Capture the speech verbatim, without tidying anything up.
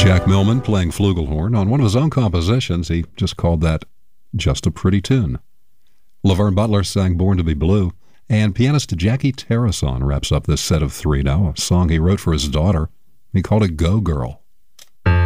Jack Millman playing flugelhorn on one of his own compositions. He just called that Just a Pretty Tune. Laverne Butler sang Born to be Blue, and pianist Jackie Tarrason wraps up this set of three now, a song he wrote for his daughter. He called it Go Girl.